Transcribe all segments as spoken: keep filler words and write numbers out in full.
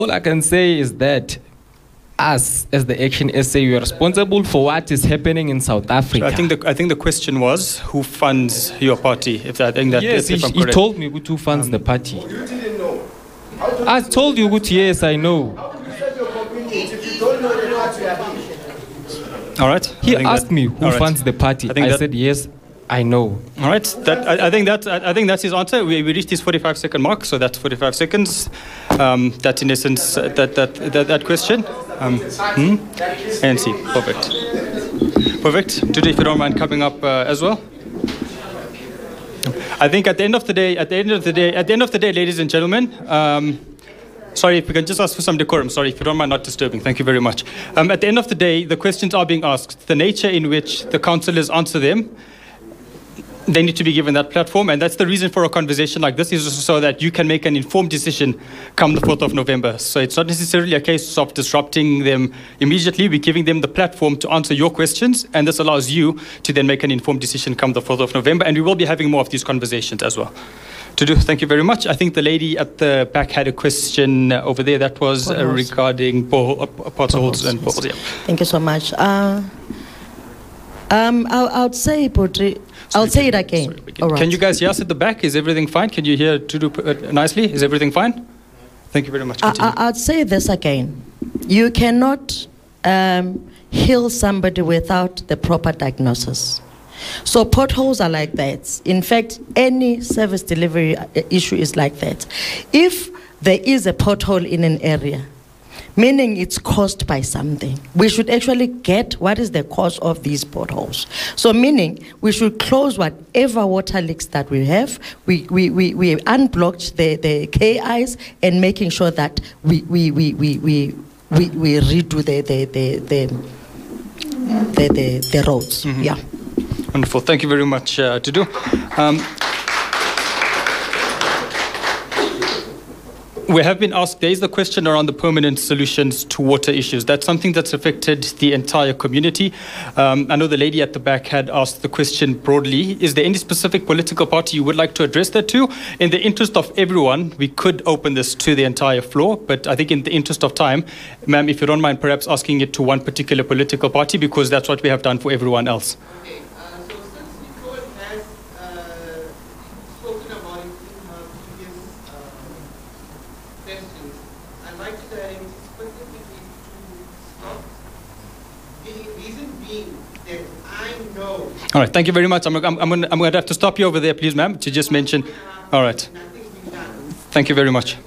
All I can say is that us, as the Action S A, we are responsible for what is happening in South Africa. So I think the I think the question was who funds your party. If I think that yes, if he, I'm he correct. told me who funds um, the party. You didn't know. I told you, good, yes, I know. How could you serve your community if you don't know the party you are in? All right. He asked that, me who right. funds the party. I, I said yes, I know. All right. That I, I think that I, I think that's his answer. We, we reached his forty-five second mark, so that's forty-five seconds. Um, that's in essence uh, that, that that that question. Um, hmm? And see, perfect, perfect. Today, if you don't mind coming up uh, as well. I think at the end of the day, at the end of the day, at the end of the day, ladies and gentlemen. Um, Sorry, if we can just ask for some decorum. Sorry, if you don't mind not disturbing. Thank you very much. Um, at the end of the day, the questions are being asked. The nature in which the councillors answer them, they need to be given that platform. And that's the reason for a conversation like this, is so that you can make an informed decision come the fourth of November. So it's not necessarily a case of disrupting them immediately. We're giving them the platform to answer your questions. And this allows you to then make an informed decision come the fourth of November. And we will be having more of these conversations as well. To do. Thank you very much. I think the lady at the back had a question uh, over there that was uh, regarding uh, potholes and potholes. Yeah. Thank you so much. Uh, um, I, I would say, Potri, I'll say it again. Sorry, can, can you guys hear us at the back? Is everything fine? Can you hear to do uh, nicely? Is everything fine? Thank you very much. I, I, I'd say this again. You cannot um, heal somebody without the proper diagnosis. So potholes are like that. In fact, any service delivery issue is like that. If there is a pothole in an area, meaning it's caused by something, we should actually get what is the cause of these potholes. So meaning we should close whatever water leaks that we have. We we we, we unblocked the, the K Is and making sure that we we we we we, we, we redo the the the the, the, the, the roads. Mm-hmm. Yeah. Wonderful. Thank you very much, uh, Tudu. Um, we have been asked, there is the question around the permanent solutions to water issues. That's something that's affected the entire community. Um, I know the lady at the back had asked the question broadly. Is there any specific political party you would like to address that to? In the interest of everyone, we could open this to the entire floor, but I think in the interest of time, ma'am, if you don't mind perhaps asking it to one particular political party, because that's what we have done for everyone else. All right, thank you very much. I'm, I'm, I'm going I'm to have to stop you over there, please, ma'am, to just mention. All right. Thank you very much.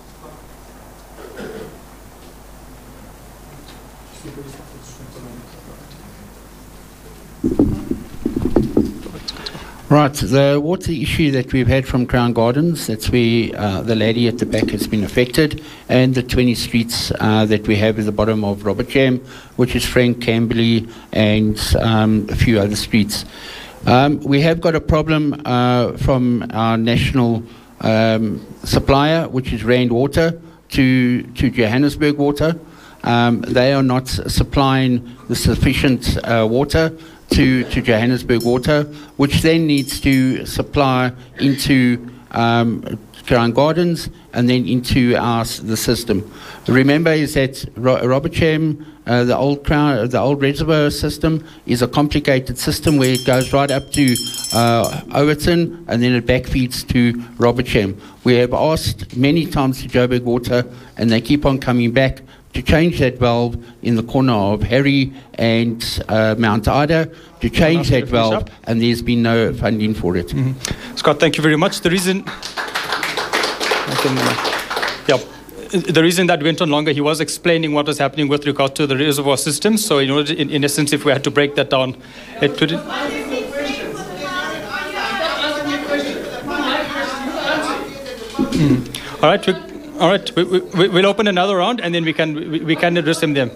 Right, the water issue that we've had from Crown Gardens, that's where uh, the lady at the back has been affected, and the twenty streets uh, that we have at the bottom of Robert Jam, which is Frank Camberley and um, a few other streets. Um, we have got a problem uh, from our national um, supplier, which is Rand Water, to, to Johannesburg Water. Um, they are not supplying the sufficient uh, water To, to Johannesburg Water, which then needs to supply into um, Crown Gardens and then into our, the system. Remember is that Ro Robert Jam, uh, the old Crown, the old reservoir system is a complicated system where it goes right up to uh, Overton and then it backfeeds to Robert Jam. We have asked many times to Joburg Water and they keep on coming back to change that valve in the corner of Harry and uh, Mount Ida, to change that valve, up. and there's been no funding for it. Mm-hmm. Scott, thank you very much. The reason, I can, uh, yeah, the reason that went on longer, he was explaining what was happening with regard to the reservoir system. So, in order, in, in essence, if we had to break that down, it could. Mm. All right. We, All right, we, we, we'll open another round and then we can we, we can address them then.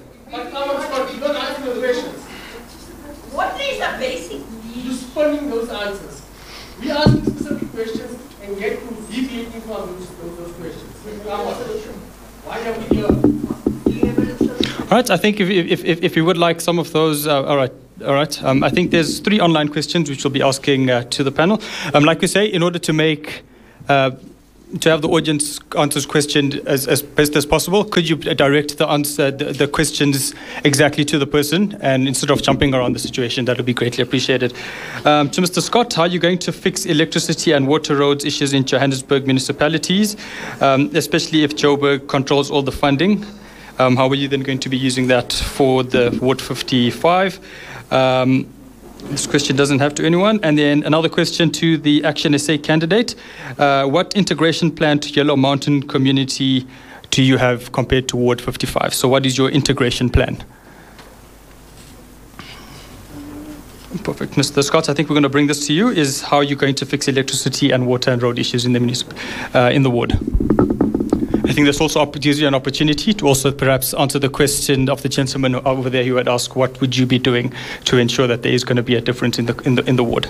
What is the basic? Responding those answers. We ask specific questions and get to deviating from those, those questions. Why are we here? All right, I think if if if, if you would like some of those, uh, all right. All right. Um, I think there's three online questions which we'll be asking uh, to the panel. Um, like we say, in order to make uh, to have the audience answer this question as, as best as possible, could you direct the answer, the, the questions exactly to the person, and instead of jumping around the situation, that would be greatly appreciated. Um, to Mister Scott, how are you going to fix electricity and water roads issues in Johannesburg municipalities, um, especially if Joburg controls all the funding? Um, how are you then going to be using that for the Ward fifty-five? Um, This question doesn't have to anyone. And then another question to the Action S A candidate. Uh, what integration plan to Yellow Mountain community do you have compared to Ward fifty-five? So what is your integration plan? Perfect. Mister Scott, I think we're going to bring this to you. Is how you're going to fix electricity and water and road issues in the municip- uh, in the ward. I think there's also gives you an opportunity to also perhaps answer the question of the gentleman over there who had asked, what would you be doing to ensure that there is going to be a difference in the in the in the ward?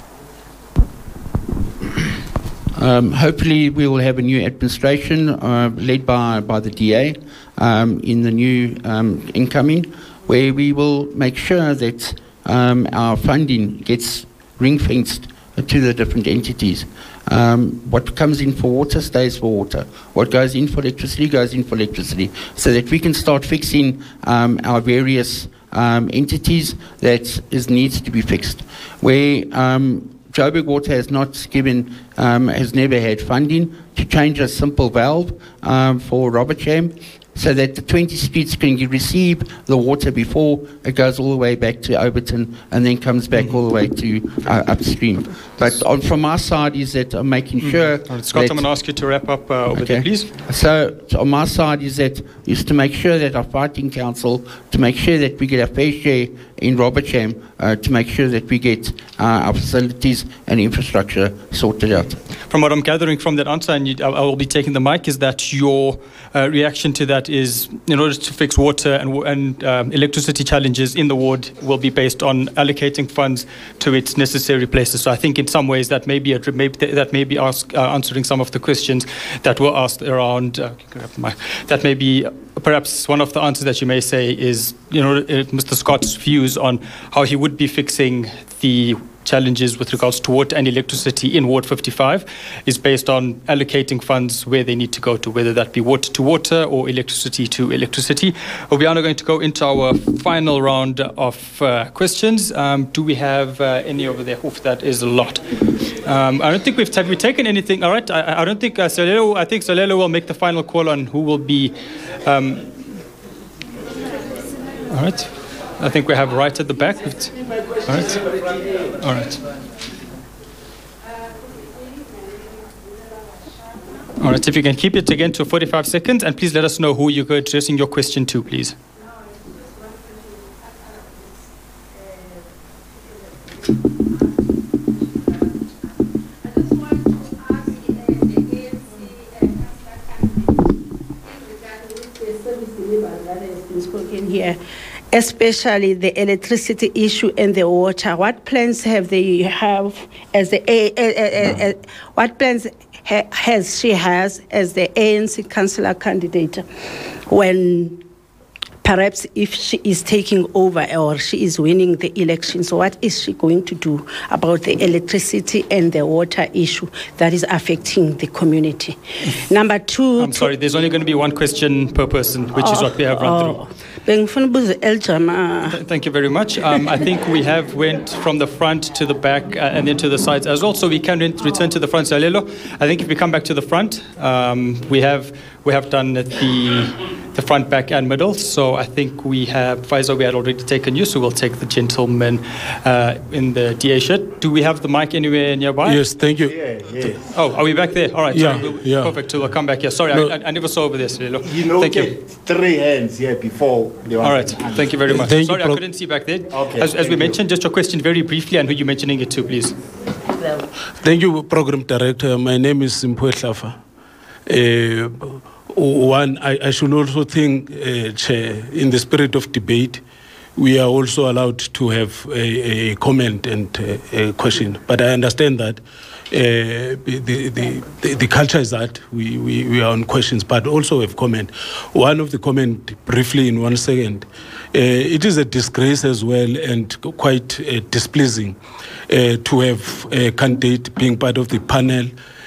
Um, hopefully, we will have a new administration uh, led by by the D A um, in the new um, incoming, where we will make sure that um, our funding gets ring-fenced to the different entities. Um, what comes in for water stays for water. What goes in for electricity goes in for electricity, so that we can start fixing um, our various um, entities that is needs to be fixed. Where um, Joburg Water has not given, um, has never had funding to change a simple valve um, for Robert Jam, so that the twenty streets can receive the water before it goes all the way back to Overton and then comes back all the way to uh, upstream. But on, from our side is that I'm making sure... Mm. Right, Scott, I'm going to ask you to wrap up uh, over okay. there, please. So, so on my side is that is to make sure that our fighting council, to make sure that we get a fair share in Robertsham, uh, to make sure that we get uh, our facilities and infrastructure sorted out. From what I'm gathering from that answer, and you, I, I will be taking the mic, is that your uh, reaction to that is, in order to fix water and, and um, electricity challenges in the ward, will be based on allocating funds to its necessary places. So I think in some ways that may be, a, maybe, that may be ask, uh, answering some of the questions that were asked around, uh, that may be perhaps one of the answers that you may say is, you know, uh, Mister Scott's views on how he would be fixing the challenges with regards to water and electricity in Ward fifty-five is based on allocating funds where they need to go to, whether that be water to water or electricity to electricity. We are now going to go into our final round of uh, questions. Um, do we have uh, any over there? Oof, that is a lot. Um, I don't think we've have we taken anything. All right, I, I don't think uh, Solelo, I think Solelo will make the final call on who will be. Um, all right. I think we have right at the back. All right. All right. All right. If you can keep it again to forty-five seconds, and please let us know who you're addressing your question to, please. Spoken here, especially the electricity issue and the water. What plans have they have as the a, a, a, a, what plans ha, has she has as the A N C councillor candidate when perhaps if she is taking over or she is winning the elections? What is she going to do about the electricity and the water issue that is affecting the community? Number two... I'm sorry, there's only going to be one question per person, which oh, is what we have run oh. through. Th- thank you very much. Um, I think we have went from the front to the back uh, and then to the sides as well, so we can re- return to the front. Salelo, I think if we come back to the front, um, we have we have done the the front, back, and middle. So I think we have Pfizer. We had already taken you, so we'll take the gentleman uh, in the D A shirt. Do we have the mic anywhere nearby? Yes, thank you. Yeah, yeah. Oh, are we back there? All right. Yeah, sorry, we'll, yeah. Perfect. So we'll come back here. Sorry, No. I, I never saw over there, Salelo. You know, Thank okay, you. three hands here before. They All right. Thank you very much. Thank Sorry, you, I Pro- couldn't see back there. Okay, As, as we thank mentioned, just your question very briefly and who you're mentioning it to, please. Thank you, Program Director. My name is Simpwe Hlafa. Uh, one, I, I should also think, uh, Chair, in the spirit of debate, we are also allowed to have a, a comment and a, a question. But I understand that uh, the, the, the, the culture is that we, we, we are on questions, but also have comment. One of the comment, briefly in one second, uh, it is a disgrace as well and quite uh, displeasing uh, to have a candidate being part of the panel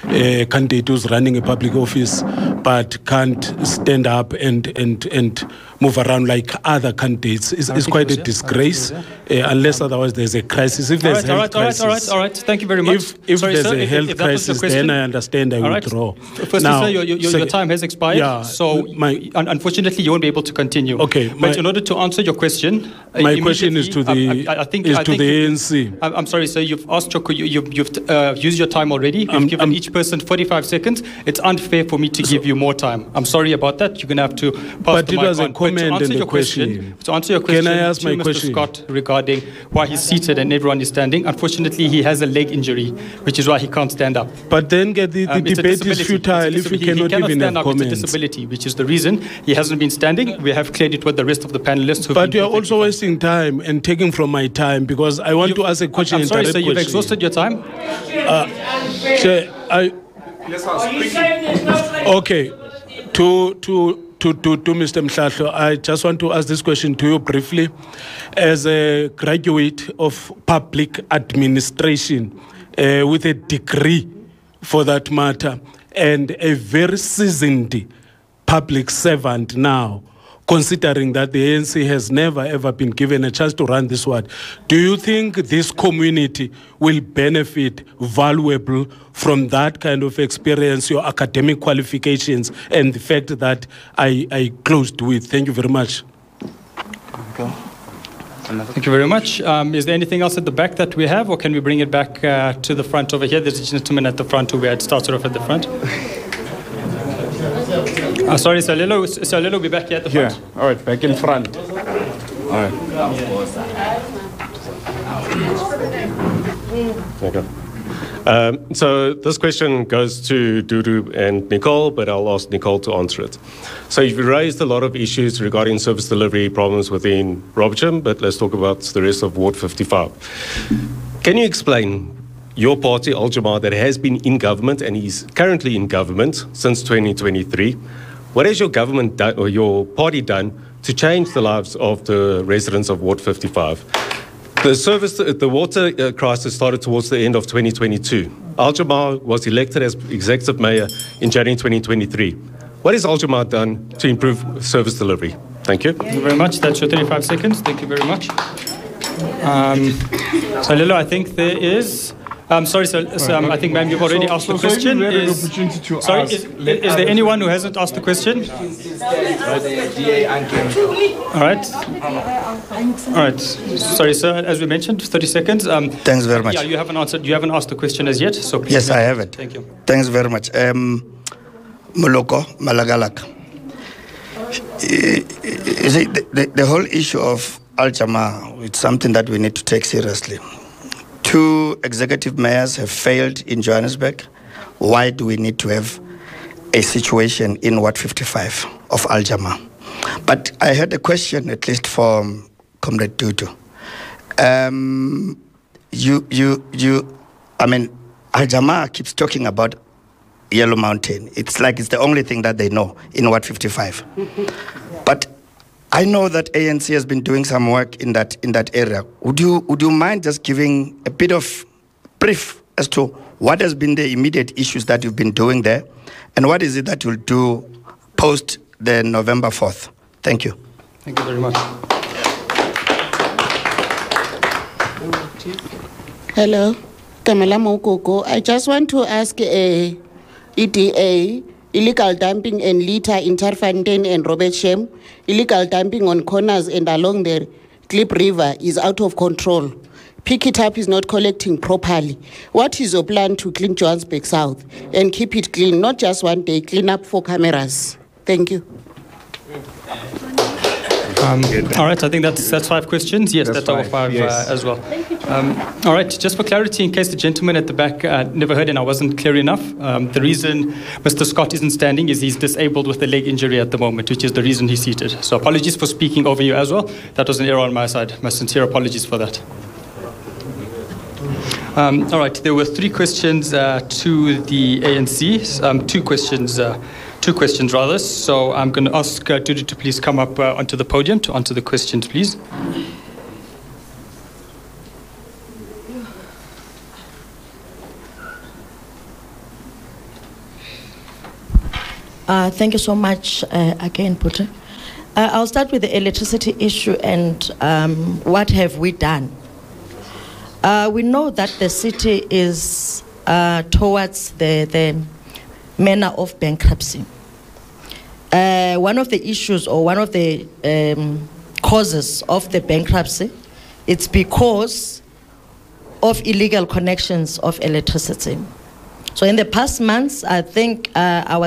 uh, candidate who's running a public office but can't stand up and and and move around like other candidates. It's, it's quite a disgrace, uh, unless otherwise there's a crisis. If there's all a right, health all right, crisis, all right, all right. Thank you very much. If, if Sorry, there's sir, a if- health if that was the crisis, question- then I understand. I All right. withdraw. Firstly, Now, sir, your, your, your sec- time has expired, Yeah, so my- un- unfortunately you won't be able to continue. Okay, but my- in order to answer your question, uh, My question is to immediately, the I, I, I think, is I to think the you- A N C. I'm, I'm sorry, sir. You've asked your, you, you've, you've uh, used your time already. You've I'm- given I'm- each person forty-five seconds. It's unfair for me to give you more time. I'm sorry about that. You're going to have to pass But the it mic was a on. But comment to and answer a your question, question. to answer your Can question I ask to my Mister question? Scott regarding why he's seated and everyone is standing, unfortunately he has a leg injury, which is why he can't stand up. But then get the, the Um, it's a debate is disability. futile It's a if you disability. He- cannot he cannot even stand have up. It's a comments. disability, which is the reason he hasn't been standing. We have cleared it with the rest of the panelists. who've But been you're also wasting time and taking from my time because I want to ask a question. I'm sorry, and sir. direct You've question. exhausted your time. Chair, I, Are you saying there's no place? okay, to to. To, to, to Mister Mhlahlo, I just want to ask this question to you briefly. As a graduate of public administration uh, with a degree for that matter and a very seasoned public servant now, considering that the A N C has never ever been given a chance to run this one, do you think this community will benefit valuable from that kind of experience, your academic qualifications, and the fact that I, I closed with? Thank you very much. Thank you very much. Um, is there anything else at the back that we have, or can we bring it back uh, to the front over here? There's a gentleman at the front who we had started off at the front. Uh, sorry, Salilo. Salilo will be back here at the Yeah, front. all right, back in front. All right. Okay. Um, so this question goes to Dudu and Nicole, but I'll ask Nicole to answer it. So you've raised a lot of issues regarding service delivery problems within Robertsham, but let's talk about the rest of Ward fifty-five. Can you explain your party, Al Jama, that has been in government and is currently in government since twenty twenty-three? What has your government done, or your party done, to change the lives of the residents of Ward fifty-five? The service, the water uh, crisis started towards the end of twenty twenty-two. Al Jama was elected as executive mayor in January twenty twenty-three. What has Al Jama done to improve service delivery? Thank you. Thank you very much. That's your thirty-five seconds. Thank you very much. Um, so, Lilo, I think there is. Um, sorry, so, so um, I think, ma'am, you've already So- asked so- the so if question. you had an Is- opportunity to sorry, ask, is, let is there anyone who hasn't asked the question? All right. All right. Sorry, sir. As we mentioned, thirty seconds. Um, Thanks very much. Yeah, you haven't answered. You haven't asked the question as yet. So please. Yes, I have it. Thank you. Thanks very much. Um, Moloko Malagalak. You see, the, the, the whole issue of Al Jama, it's something that we need to take seriously. Two executive mayors have failed in Johannesburg. Why do we need to have a situation in Ward fifty-five of Al Jama? But I had a question, at least from Comrade Dudu. Um, you, you, you, I mean, Al Jama keeps talking about Yellow Mountain. It's like it's the only thing that they know in Ward fifty-five. But I know that A N C has been doing some work in that in that area. Would you would you mind just giving a bit of brief as to what has been the immediate issues that you've been doing there, and what is it that you'll do post the November fourth? Thank you. Thank you very much. Hello, Kamala Mokoko. I just want to ask a E D A, illegal dumping and litter in Tarfontein and Robertsham, illegal dumping on corners and along the Klip River is out of control. Pick It Up is not collecting properly. What is your plan to clean Johannesburg South and keep it clean, not just one day, clean up for cameras? Thank you. Um, all right, I think that's that's five questions. Yes, that's, That's our five, five yes. uh, as well. Um, all right, just for clarity, in case the gentleman at the back uh, never heard and I wasn't clear enough, um, the reason Mister Scott isn't standing is he's disabled with a leg injury at the moment, which is the reason he's seated. So apologies for speaking over you as well. That was an error on my side. My sincere apologies for that. Um, all right, there were three questions uh, to the A N C, um, two questions, uh, two questions rather. So I'm going to ask uh, Dudu to please come up uh, onto the podium to answer the questions, please. Uh, thank you so much uh, again, Putte. Uh, I'll start with the electricity issue and um, what have we done. Uh, we know that the city is uh, towards the, the manner of bankruptcy. Uh, one of the issues or one of the um, causes of the bankruptcy, it's because of illegal connections of electricity. So in the past months, I think uh, our